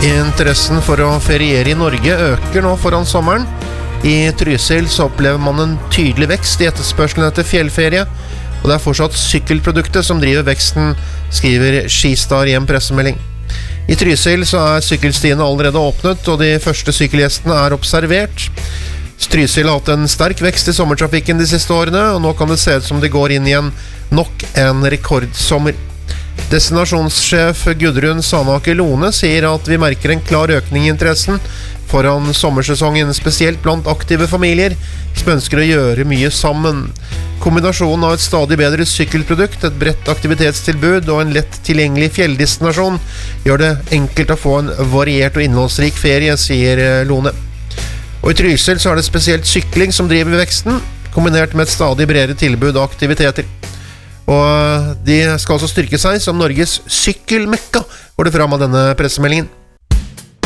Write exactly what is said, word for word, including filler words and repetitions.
Interessen for å feriere i Norge øker nå foran sommeren. I Trysil så opplever man en tydelig vekst i etterspørselen etter fjellferie, og det er fortsatt sykkelproduktet som driver veksten, skriver Skistar i en pressemelding. I Trysil så er sykkelstiene allerede åpnet, og de første sykkelgjestene er observert. Trysil har hatt en sterk vekst i sommertrafikken de siste årene, og nå kan det se ut som de går inn igjen nok en rekordsommer. Destinasjonssjef Gudrun Sanaker Lone sier at vi merker en klar økning i interessen foran sommersesongen, spesielt blant aktive familier som ønsker å gjøre mye sammen. Kombinasjonen av et stadig bedre sykkelprodukt, et bredt aktivitetstilbud og en lett tilgjengelig fjelldestinasjon gjør det enkelt å få en variert og innholdsrik ferie, sier Lone. Og i Trysil så er det spesielt sykling som driver veksten, kombinert med et stadig bredere tilbud og aktiviteter. Og de skal altså styrke seg som Norges sykkelmekka, går det fram av denne pressemeldingen.